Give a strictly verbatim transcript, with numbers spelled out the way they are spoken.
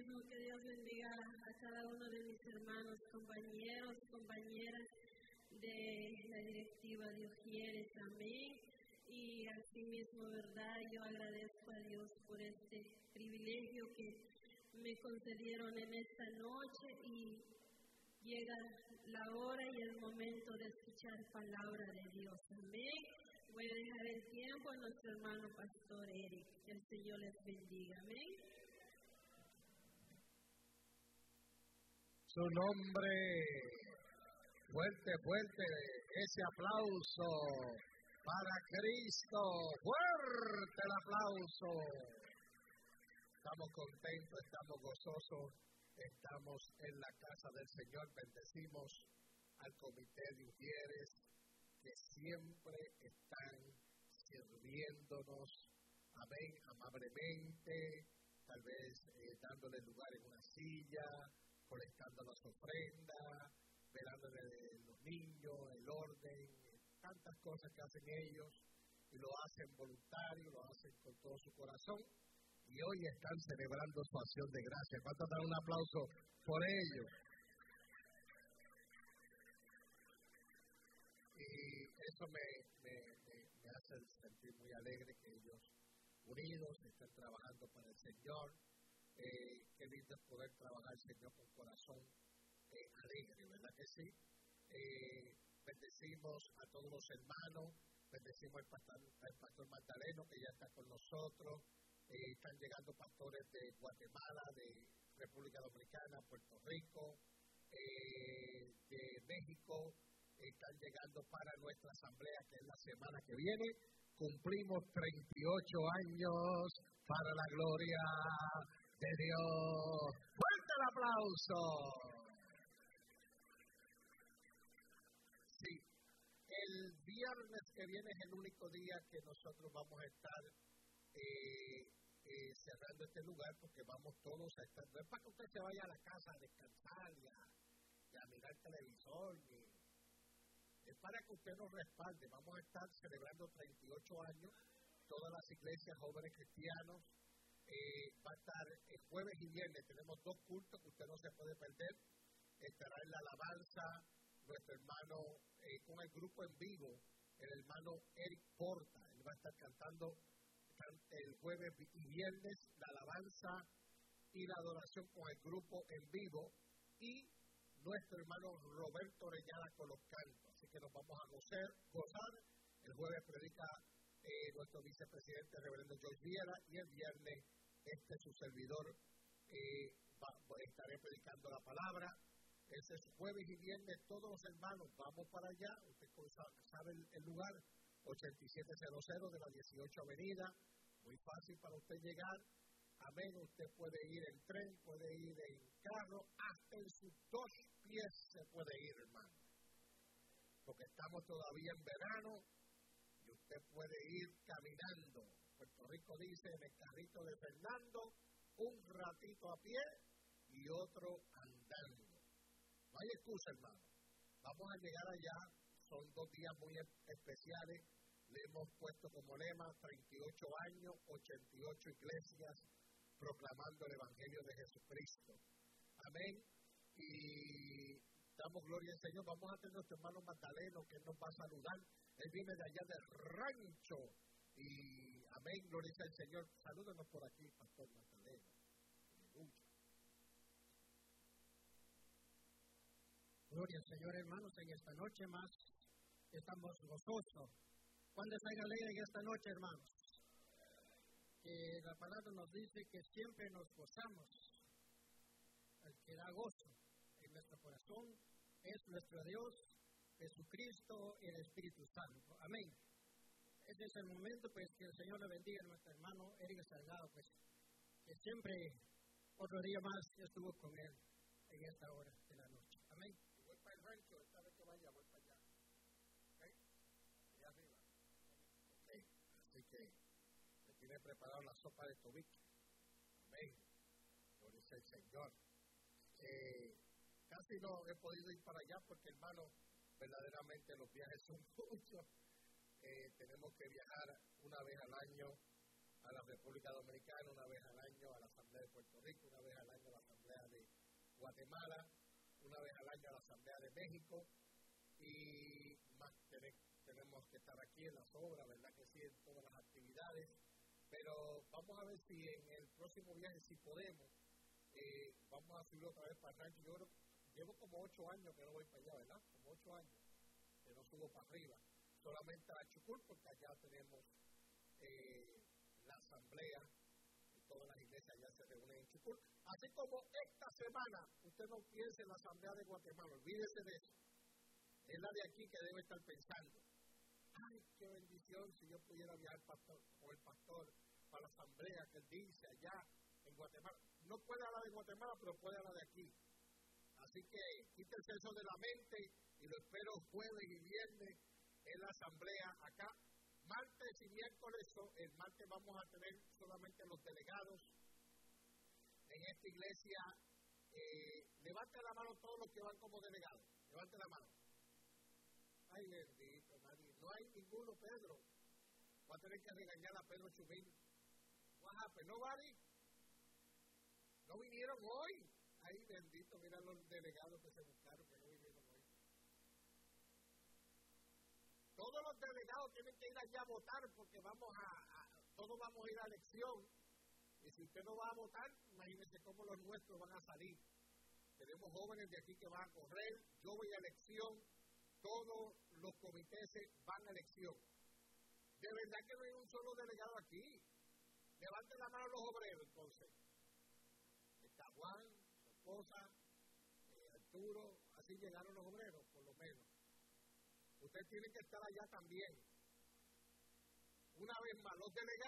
asimismo que Dios bendiga a cada uno de mis hermanos, compañeros, compañeras de la directiva de Ujieres, amén. Y asimismo, verdad, yo agradezco a Dios por este privilegio que me concedieron en esta noche y llega la hora y el momento de escuchar palabra de Dios, amén. Voy a dejar el tiempo a nuestro hermano Pastor Eric. Que el Señor les bendiga, amén. Su nombre, fuerte, fuerte, ese aplauso para Cristo, fuerte el aplauso. Estamos contentos, estamos gozosos, estamos en la casa del Señor, bendecimos al comité de Ujieres que siempre están sirviéndonos, amén, amablemente, tal vez eh, dándole lugar en una silla, colectando las ofrendas, velándole los niños, el orden, tantas cosas que hacen ellos, y lo hacen voluntario, lo hacen con todo su corazón, y hoy están celebrando su acción de gracia. ¿Cuántos dan un aplauso por ellos? Y eso me, me, me, me hace sentir muy alegre que ellos unidos estén trabajando para el Señor. Eh, qué lindo es poder trabajar el Señor con corazón eh, alegre, ¿verdad que sí? Eh, bendecimos a todos los hermanos, bendecimos al pastor, al pastor Magdaleno que ya está con nosotros, eh, están llegando pastores de Guatemala, de República Dominicana, Puerto Rico, eh, de México, eh, están llegando para nuestra asamblea que es la semana que viene. Cumplimos treinta y ocho años para la gloria de Dios. ¡Fuerte el aplauso! Sí, el viernes que viene es el único día que nosotros vamos a estar eh, eh, cerrando este lugar porque vamos todos a estar. No es para que usted se vaya a la casa a descansar y a, y a mirar televisor, ni, es para que usted nos respalde. Vamos a estar celebrando treinta y ocho años, todas las iglesias jóvenes cristianos. Eh, va a estar el jueves y viernes, tenemos dos cultos que usted no se puede perder. Estará en la alabanza nuestro hermano eh, con el grupo en vivo, el hermano Eric Porta. Él va a estar cantando el jueves y viernes la alabanza y la adoración con el grupo en vivo, y nuestro hermano Roberto Orellana con los cantos. Así que nos vamos a gozar, gozar. El jueves predica eh, nuestro vicepresidente reverendo George Viera, y el viernes este su servidor eh, va, estaré predicando la palabra. Ese es jueves y viernes, todos los hermanos vamos para allá. Usted sabe el, el lugar, ochenta y siete cero cero de la dieciocho Avenida, muy fácil para usted llegar. Amén, usted puede ir en tren, puede ir en carro, hasta en sus dos pies se puede ir, hermano, porque estamos todavía en verano y usted puede ir caminando. Puerto Rico dice en el carrito de Fernando, un ratito a pie y otro andando. No hay excusa, hermano. Vamos a llegar allá, son dos días muy especiales. Le hemos puesto como lema treinta y ocho años, ochenta y ocho iglesias proclamando el Evangelio de Jesucristo. Amén. Y damos gloria al Señor. Vamos a tener nuestro hermano Magdaleno que nos va a saludar. Él viene de allá del rancho. Y amén, gloria al Señor. Salúdenos por aquí, pastor Magdaleno. Aleluya. Gloria al Señor, hermanos. En esta noche más estamos gozosos. ¿Cuándo están alegres en esta noche, hermanos? Que la palabra nos dice que siempre nos gozamos. El que da gozo en nuestro corazón es nuestro Dios, Jesucristo y el Espíritu Santo. Amén. Ese es el momento, pues, que el Señor le bendiga a nuestro hermano Eric Salgado, pues, que siempre, otro día más, estuvo con él en esta hora de la noche. Amén. Y voy para el rancho, esta vez que vaya, voy para allá. ¿Ok? Allá arriba. Ok. Así que me tiene preparado la sopa de tobique. Amén. Gloria al Señor. Eh, casi no he podido ir para allá porque, hermano, verdaderamente los viajes son muchos. Eh, tenemos que viajar una vez al año a la República Dominicana, una vez al año a la Asamblea de Puerto Rico, una vez al año a la Guatemala, una vez al año a la Asamblea de México, y más tenemos que estar aquí en las obras, ¿verdad que sí, en todas las actividades? Pero vamos a ver si en el próximo viaje, si podemos, eh, vamos a subir otra vez para el rancho. Yo creo, llevo como ocho años que no voy para allá, ¿verdad? Como ocho años que no subo para arriba, solamente a Chucul, porque allá tenemos eh, la asamblea, y todas las iglesias allá se reúnen en Chucul. Así como esta semana, usted no piense en la asamblea de Guatemala, olvídese de eso. Es la de aquí que debe estar pensando. Ay, qué bendición si yo pudiera viajar pastor, con el pastor para la asamblea que él dice allá en Guatemala. No puede hablar de Guatemala, pero puede hablar de aquí. Así que quítese eso de la mente y lo espero jueves y viernes en la asamblea acá. Martes y miércoles, el martes vamos a tener solamente los delegados en esta iglesia. Eh, levante la mano todos los que van como delegados. Levante la mano. Ay, bendito, nadie. No hay ninguno, Pedro. Va a tener que regañar a Pedro Chumín. What happened? Nobody. No vinieron hoy. Ay, bendito, mira los delegados que se buscaron, que no vinieron hoy. Todos los delegados tienen que ir allá a votar porque vamos a, a todos vamos a ir a elección. Y si usted no va a votar, imagínese cómo los nuestros van a salir. Tenemos jóvenes de aquí que van a correr, yo voy a elección. Todos los comités van a elección. De verdad que no hay un solo delegado aquí. Levanten la mano los obreros, entonces. Está Juan, su esposa, eh, Arturo, así llegaron los obreros, por lo menos. Ustedes tienen que estar allá también. Una vez más, los delegados.